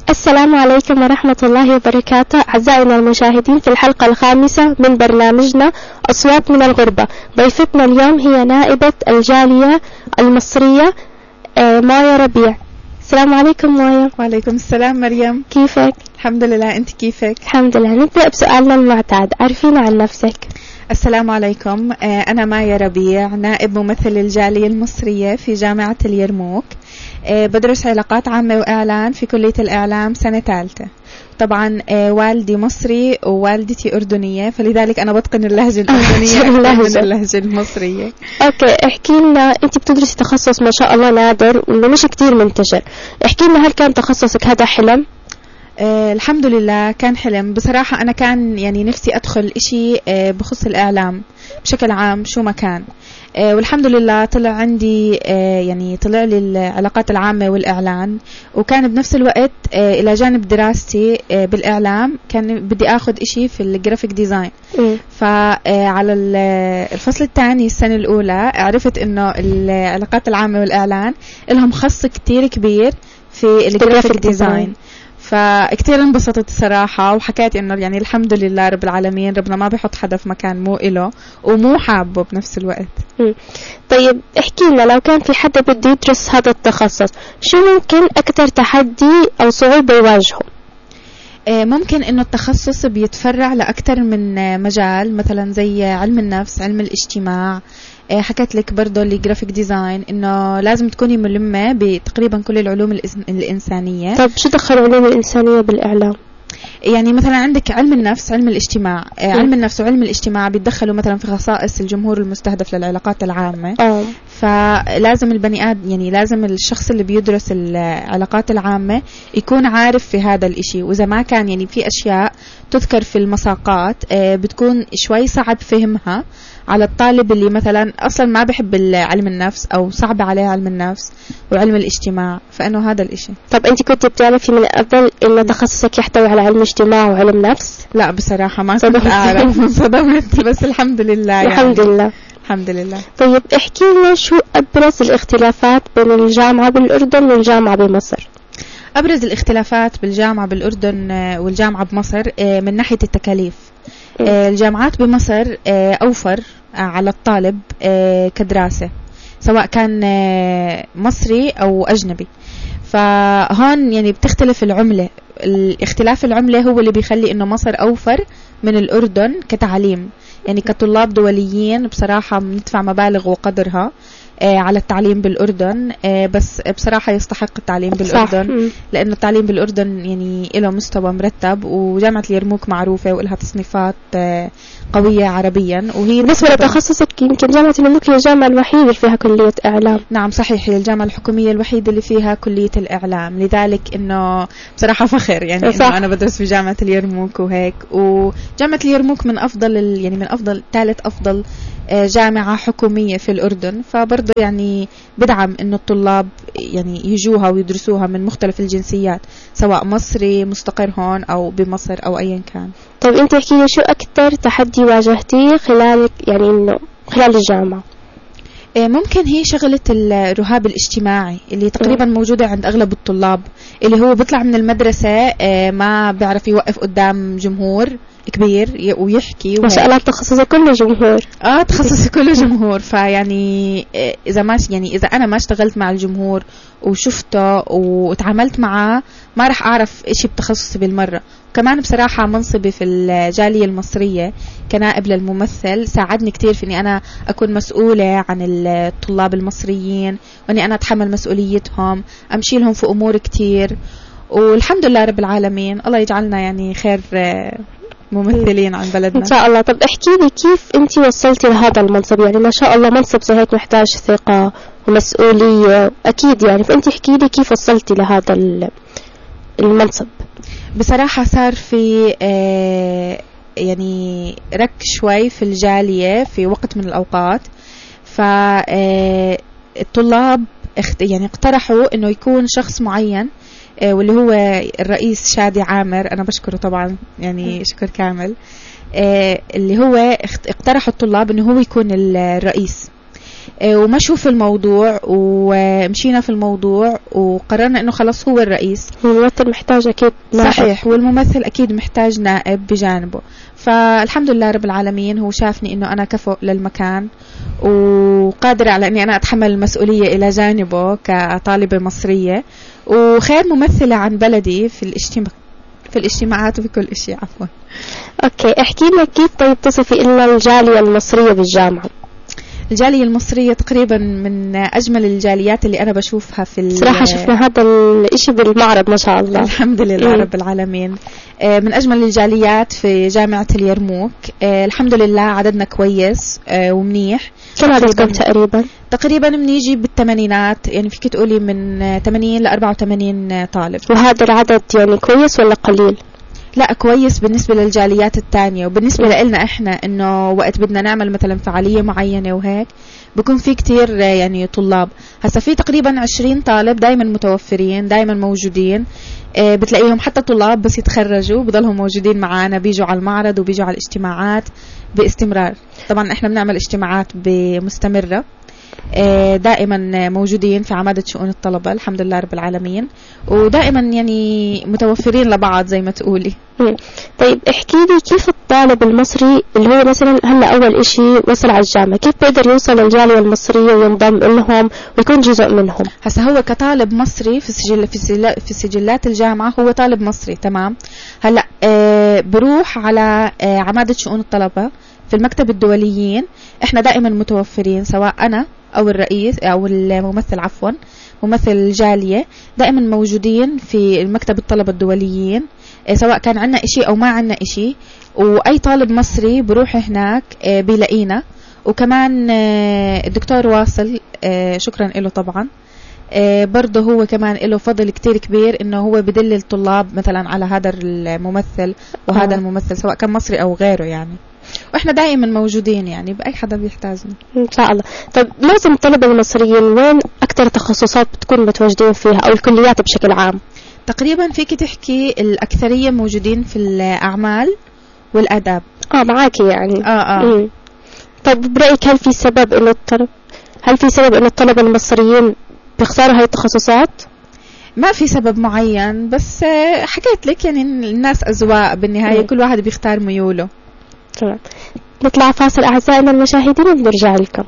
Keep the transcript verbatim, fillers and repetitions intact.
السلام عليكم ورحمة الله وبركاته. أعزائنا المشاهدين، في الحلقة الخامسة من برنامجنا أصوات من الغربة، ضيفتنا اليوم هي نائبة الجالية المصرية مايا ربيع. السلام عليكم مايا. وعليكم السلام مريم، كيفك؟ الحمد لله، أنت كيفك؟ الحمد لله. نبدأ بسؤالنا المعتاد، عرفينا عن نفسك. السلام عليكم، أنا مايا ربيع، نائب ممثل الجالية المصرية في جامعة اليرموك. بدرس علاقات عامة وإعلان في كلية الإعلام سنة ثالثة. طبعا والدي مصري ووالدتي أردنية، فلذلك أنا بتقن اللهجة الأردنية أكثر من اللهجة المصرية. أوكي، احكي لنا، أنت بتدرسي تخصص ما شاء الله نادر وإنه مش كتير منتشر، احكي لنا هل كان تخصصك هذا حلم؟ آه الحمد لله كان حلم. بصراحة أنا كان يعني نفسي أدخل إشي آه بخص الإعلام بشكل عام شو ما كان، آه والحمد لله طلع عندي آه يعني طلع لي العلاقات العامة والإعلان، وكان بنفس الوقت آه إلى جانب دراستي آه بالإعلام كان بدي أخذ إشي في الجرافيك ديزاين. فعلى الفصل الثاني السنة الأولى عرفت إنه العلاقات العامة والإعلان لهم خص كتير كبير في الجرافيك ديزاين. فكتير انبسطت الصراحة، وحكيت إنه يعني الحمد لله رب العالمين، ربنا ما بيحط حدا في مكان مو إله ومو حابه بنفس الوقت. م. طيب احكي لنا، لو كان في حدا بده يدرس هذا التخصص، شو ممكن أكتر تحدي أو صعوبة يواجهه؟ ممكن إنه التخصص بيتفرع لأكتر من مجال، مثلا زي علم النفس، علم الاجتماع. حكيت لك برضو اللي جرافيك ديزاين إنه لازم تكوني ملمة بتقريبا كل العلوم الإنسانية. طب شو دخل علوم الإنسانية بالإعلام؟ يعني مثلا عندك علم النفس، علم الاجتماع. آه علم النفس وعلم الاجتماع بيتدخلوا مثلا في خصائص الجمهور المستهدف للعلاقات العامة. أوه. فلازم البني آدم يعني لازم الشخص اللي بيدرس العلاقات العامة يكون عارف في هذا الاشي، وإذا ما كان يعني في أشياء تذكر في المساقات آه بتكون شوي صعب فهمها على الطالب اللي مثلا أصلا ما بحب علم النفس أو صعب عليه علم النفس وعلم الاجتماع، فإنه هذا الإشي. طب أنت كنت بتعرفي من قبل إنه تخصصك يحتوي على علم اجتماع وعلم نفس؟ لا بصراحة ما كنت أعرف، صدمت، بس الحمد لله يعني. الحمد لله الحمد لله. طيب احكي لنا شو أبرز الاختلافات بين الجامعة بالأردن والجامعة بمصر؟ أبرز الاختلافات بالجامعة بالأردن والجامعة بمصر من ناحية التكاليف. الجامعات بمصر أوفر على الطالب كدراسة، سواء كان مصري أو أجنبي. فهون يعني بتختلف العملة، الاختلاف العملة هو اللي بيخلي إنه مصر أوفر من الأردن كتعليم. يعني كطلاب دوليين بصراحة بندفع مبالغ وقدرها على التعليم بالأردن، بس بصراحة يستحق التعليم بالأردن، لأنه التعليم بالأردن يعني له مستوى مرتب، وجامعة اليرموك معروفة وإلها تصنيفات قوية عربيا. وهي بالنسبة لتخصصك يمكن جامعة اليرموك هي الجامعة الوحيدة اللي فيها كلية إعلام. نعم صحيح، هي الجامعة الحكومية الوحيدة اللي فيها كلية الإعلام، لذلك إنه بصراحة فخر يعني إنه أنا بدرس في جامعة اليرموك وهيك. وجامعة اليرموك من أفضل يعني من أفضل ثالث أفضل جامعة حكومية في الأردن، فبرضه يعني بدعم إنه الطلاب يعني يجوها ويدرسوها من مختلف الجنسيات، سواء مصري مستقر هون أو بمصر أو أيا كان. طيب أنت احكي لي شو أكتر تحدي واجهتيه خلال يعني إنه خلال الجامعة؟ ممكن هي شغلة الرهاب الاجتماعي اللي تقريبا موجودة عند أغلب الطلاب، اللي هو بيطلع من المدرسة ما بيعرف يوقف قدام جمهور كبير ويحكي. ما شاء الله تخصصي كله جمهور. اه تخصصي كله جمهور. فيعني اذا ما يعني اذا انا ما اشتغلت مع الجمهور وشفته وتعاملت معاه ما راح اعرف اشي بتخصصي بالمرة. وكمان بصراحة منصبي في الجالية المصرية كنائب للممثل ساعدني كتير في اني انا اكون مسؤولة عن الطلاب المصريين، واني انا اتحمل مسؤوليتهم، امشي لهم في امور كتير، والحمد لله رب العالمين. الله يجعلنا يعني خير ممثلين عن بلدنا إن شاء الله. طب احكي لي كيف أنت وصلتي لهذا المنصب؟ يعني ما شاء الله منصب زي هيك محتاج ثقة ومسؤولية أكيد يعني، فأنت احكي لي كيف وصلتي لهذا المنصب. بصراحة صار في آه يعني رك شوي في الجالية في وقت من الأوقات، فالطلاب يعني اقترحوا إنه يكون شخص معين، واللي هو الرئيس شادي عامر، أنا بشكره طبعا يعني شكر كامل، اللي هو اقترحوا الطلاب إنه هو يكون الرئيس. ومشوا في الموضوع ومشينا في الموضوع وقررنا انه خلاص هو الرئيس. الممثل محتاج اكيد نائب. صحيح، والممثل اكيد محتاج نائب بجانبه. فالحمد لله رب العالمين هو شافني انه انا كفؤ للمكان وقادرة على اني انا اتحمل المسؤولية الى جانبه كطالبة مصرية وخير ممثلة عن بلدي في الاجتماع في الاجتماعات وفي كل شيء. عفوا. اوكي، احكي لنا كيف طيب تصفي لنا الجالية المصرية بالجامعة؟ الجالية المصرية تقريبا من أجمل الجاليات اللي أنا بشوفها في صراحة شفنا هذا الإشي بالمعرض ما شاء الله. الحمد لله رب العالمين. من أجمل الجاليات في جامعة اليرموك. الحمد لله عددنا كويس ومنيح. كم عددكم تقريبا؟ تقريبا بنيجي بالثمانينات، يعني فيك تقولي من ثمانين ل أربعة وثمانين طالب. وهذا العدد يعني كويس ولا قليل؟ لا كويس بالنسبة للجاليات التانية، وبالنسبة لنا احنا انه وقت بدنا نعمل مثلا فعالية معينة وهيك بكون في كتير يعني طلاب. هسا في تقريبا عشرين طالب دايما متوفرين دايما موجودين. اه بتلاقيهم حتى طلاب بس يتخرجوا بضلهم موجودين معانا، بيجوا على المعرض وبيجوا على الاجتماعات باستمرار. طبعا احنا بنعمل اجتماعات بمستمرة دائما موجودين في عمادة شؤون الطلبة الحمد لله رب العالمين، ودائما يعني متوفرين لبعض زي ما تقولي. طيب احكي لي كيف الطالب المصري اللي هو مثلا هلا اول اشي وصل على الجامعة كيف بيقدر يوصل للجالية المصرية وينضم لهم ويكون جزء منهم؟ هسا هو كطالب مصري في سجل في, سجل في سجلات الجامعة هو طالب مصري تمام. هلا آه بروح على آه عمادة شؤون الطلبة في المكتب الدوليين، احنا دائما متوفرين سواء انا او الرئيس او الممثل عفوا ممثل الجالية دائما موجودين في المكتب الطلبة الدوليين سواء كان عنا اشي او ما عنا اشي، واي طالب مصري بروح هناك بيلاقينا. وكمان الدكتور واصل شكرا له طبعا برضه هو كمان له فضل كتير كبير انه هو بدل الطلاب مثلا على هذا الممثل وهذا آه. الممثل سواء كان مصري او غيره يعني، واحنا دائما موجودين يعني باي حدا بيحتاجنا ان شاء الله. طيب لازم الطلبة المصريين وين اكثر تخصصات بتكون متواجدين فيها او الكليات بشكل عام؟ تقريبا فيك تحكي الاكثرية موجودين في الاعمال والاداب. اه معاكي يعني. اه اه مم. طيب برأيك هل في سبب انه الطلب هل في سبب انه الطلبة المصريين بيختاروا هاي التخصصات؟ ما في سبب معين، بس حكيت لك يعني الناس أذواق بالنهاية. مم. كل واحد بيختار ميوله. تمام. نطلع فاصل أعزائنا المشاهدين ونرجع لكم.